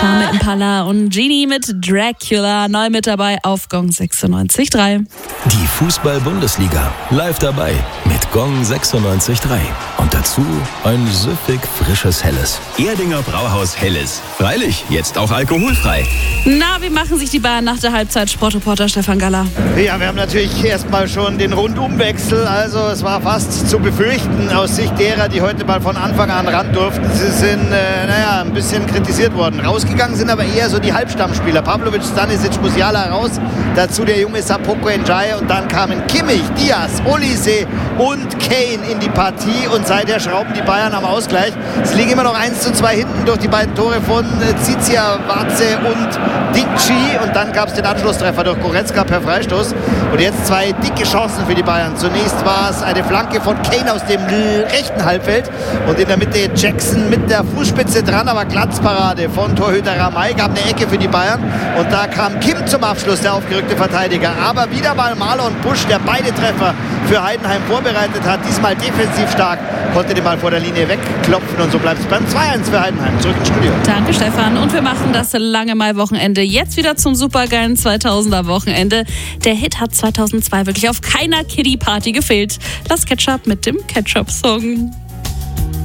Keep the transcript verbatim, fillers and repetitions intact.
Tame Impala und Genie mit Dracula. Neu mit dabei auf Gong sechsundneunzig Komma drei. Die Fußball-Bundesliga. Live dabei mit Gong sechsundneunzig Komma drei. Und dazu ein süffig frisches Helles. Erdinger Brauhaus Helles. Freilich, jetzt auch alkoholfrei. Na, wie machen sich die Bayern nach der Halbzeit? Sportreporter Stefan Galler. Ja, wir haben natürlich erstmal schon den Rundumwechsel. Also es war fast zu befürchten aus Sicht derer, die heute mal von Anfang an ran durften. Sie sind, äh, naja, ein bisschen kritisiert worden. Rausgegangen sind aber eher so die Halbstammspieler. Pavlovic, Stanisic, Musiala raus. Dazu der junge Sapoko Njai. Und dann kamen Kimmich, Diaz, Olise und Kane in die Partie. Und seither schrauben die Bayern am Ausgleich. Es liegen immer noch eins zu zwei hinten durch die beiden Tore von Zizia, Warze und Dicci. Und dann gab es den Anschlusstreffer durch Goretzka per Freistoß. Und jetzt zwei dicke Chancen für die Bayern. Zunächst war es eine Flanke von Kane aus dem rechten Halbfeld. Und in der Mitte Jackson mit der Fußspitze dran, aber Glanzparade von Torhüter Ramay. Gab eine Ecke für die Bayern. Und da kam Kim zum Abschluss, der aufgerückte Verteidiger. Aber wieder mal Marlon Busch, der beide Treffer für Heidenheim vorbereitet hat. Diesmal defensiv stark. Konnte den mal vor der Linie wegklopfen. Und so bleibt es beim zwei eins für Heidenheim. Zurück ins Studio. Danke, Stefan. Und wir machen das lange Mai-Wochenende jetzt wieder zum supergeilen zweitausender-Wochenende. Der Hit hat zweitausendzwei wirklich auf keiner Kiddie-Party gefehlt. Das Ketchup mit dem Ketchup-Song.